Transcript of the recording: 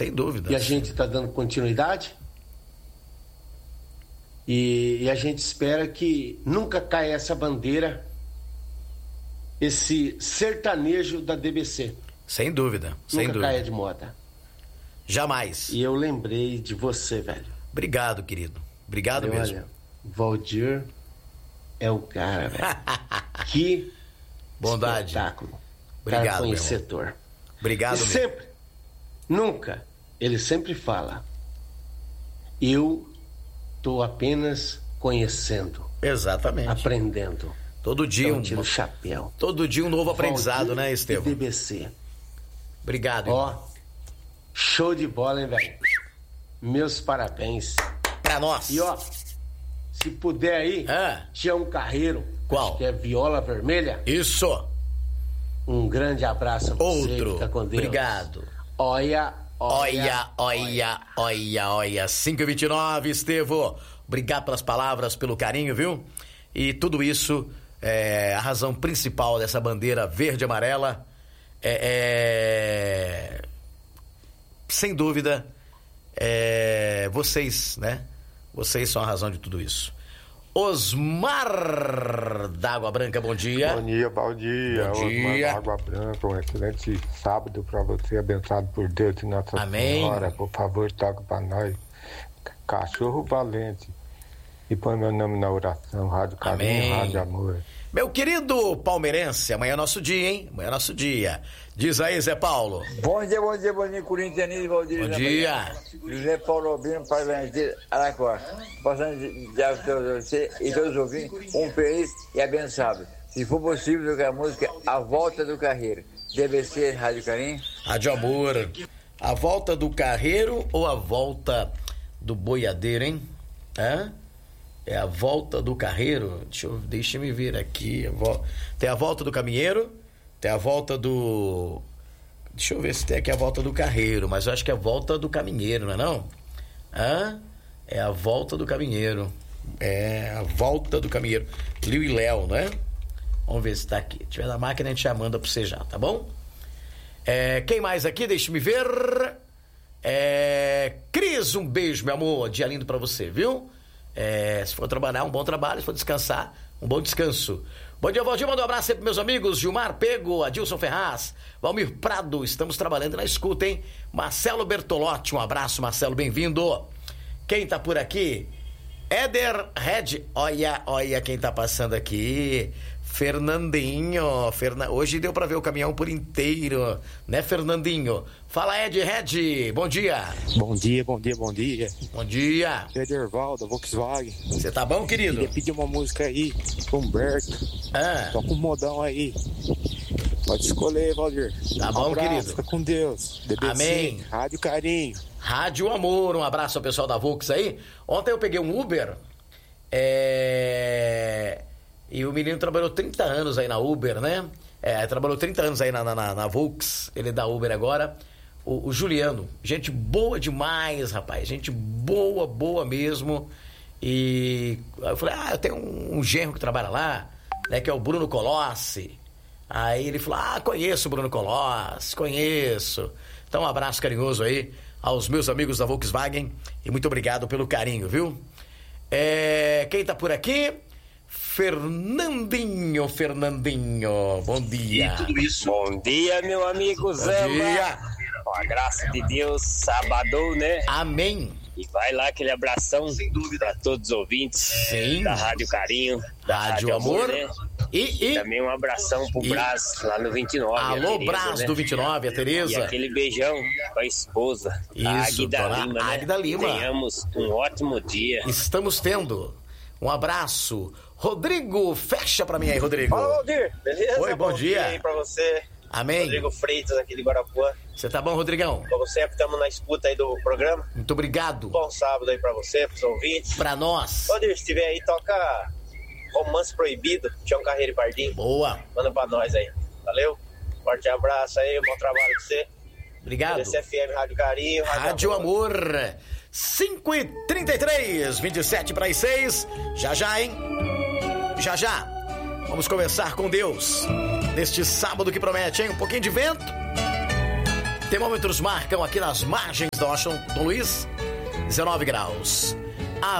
sem dúvida. E a gente está dando continuidade. E a gente espera que nunca caia essa bandeira, esse sertanejo da DBC. Sem dúvida, sem nunca dúvida. caia de moda. Jamais. E eu lembrei de você, velho. Obrigado, querido. Obrigado mesmo. Olha, Valdir é o cara, velho. Que bondade. espetáculo. Obrigado, cara conhecedor. meu irmão. Obrigado e mesmo. sempre, nunca, ele sempre fala, eu tô apenas conhecendo. Exatamente. Aprendendo. Todo dia então, tira o chapéu. Todo dia um novo aprendizado, né, Estevão? DBC. Obrigado, irmão. Show de bola, hein, velho? Meus parabéns. Pra nós. E se puder aí, tinha um carreiro. Qual? Que é Viola Vermelha. Isso. Um grande abraço a você. Outro. Fica com Deus. Obrigado. Olha. 5h29, Estevão. Obrigado pelas palavras, pelo carinho, viu? E tudo isso é a razão principal dessa bandeira verde e amarela. Sem dúvida, vocês, né? Vocês são a razão de tudo isso. Osmar da Água Branca, bom dia. Bom dia, bom dia. Bom dia. Osmar da Água Branca, um excelente sábado para você, abençoado por Deus e Nossa Amém. Senhora. Por favor, toca para nós. Cachorro Valente. E põe meu nome na oração. Rádio Carinho, Amém. Rádio Amor. Meu querido palmeirense, amanhã é nosso dia, hein? Amanhã é nosso dia. Diz aí, Zé Paulo. Bom dia, Corinthians, Valdir. Bom dia. José Paulo Albino, Pai Valentim, Araquá. Passando de você e todos os ouvintes, um feliz e abençoado. Se for possível, tocar a música A Volta do Carreiro. DBC, Rádio Carinho. Rádio Amor. A volta do carreiro ou a volta do boiadeiro, hein? É a volta do carreiro? Deixa eu me ver aqui. Tem a volta do caminheiro, tem a volta do... Deixa eu ver se tem aqui a volta do carreiro, mas eu acho que é a volta do caminheiro, não é não? É a volta do caminheiro. É a volta do caminheiro. Liu e Léo, né? Vamos ver se tá aqui. Se tiver na máquina, a gente já manda pra você já, tá bom? Quem mais aqui? Deixa eu me ver. Cris, um beijo, meu amor. Dia lindo pra você, viu? Se for trabalhar, um bom trabalho. Se for descansar, um bom descanso. Bom dia, Valdir. Manda um abraço aí pros meus amigos Gilmar Pego, Adilson Ferraz, Valmir Prado. Estamos trabalhando na escuta, hein? Marcelo Bertolotti, um abraço, Marcelo, bem-vindo. Quem tá por aqui? Éder Red. Olha quem tá passando aqui. Fernandinho. Hoje deu pra ver o caminhão por inteiro, né, Fernandinho? Fala, Ed Red. Bom dia. Bom dia. Bom dia. Edervaldo, Volkswagen. Você tá bom, querido? Queria pedir uma música aí pro Humberto. Toca um modão aí. Pode escolher, Valdir. Tá bom, abraço, querido. Fica com Deus. DBC, Amém. Rádio Carinho. Rádio Amor. Um abraço ao pessoal da Volks aí. Ontem eu peguei um Uber. E o menino trabalhou 30 anos aí na Uber, né? Trabalhou 30 anos aí na Volks. Ele é da Uber agora. O Juliano. Gente boa demais, rapaz. Gente boa mesmo. E eu falei, eu tenho um genro que trabalha lá, né? Que é o Bruno Colossi. Aí ele falou, conheço o Bruno Colossi, conheço. Então um abraço carinhoso aí aos meus amigos da Volkswagen. E muito obrigado pelo carinho, viu? Quem tá por aqui? Fernandinho, bom dia. E tudo isso. Bom dia, meu amigo Zamba. Bom dia. Com a graça de Deus, sabadão, né? Amém. E vai lá aquele abração para todos os ouvintes. Sim. Da Rádio Carinho, da Rádio Amor, né? E também um abração pro Brás, lá no 29. Alô, Tereza, Brás, né? Do 29, a Tereza. E aquele beijão pra esposa, isso, Águida Lima, né? Águida Lima. Tenhamos um ótimo dia. Estamos tendo. Um abraço. Rodrigo, fecha pra mim aí, Rodrigo. Fala, Valdir. Beleza? Oi, bom dia. Aí pra você. Amém. Rodrigo Freitas, aqui de Guarapuã. Você tá bom, Rodrigão? Como sempre, estamos na escuta aí do programa. Muito obrigado. Bom sábado aí pra você, pros ouvintes. Pra nós. Valdir, se tiver aí, toca Romance Proibido, Tião Carreiro e Pardinho. Boa. Manda pra nós aí. Valeu? Forte abraço aí, bom trabalho pra você. Obrigado. DCFM, Rádio Carinho. Rádio Amor. 5h33, 27 para as 6. Já, hein? Já. Vamos conversar com Deus neste sábado que promete, hein? Um pouquinho de vento. Termômetros marcam aqui nas margens da Washington Luiz 19 graus.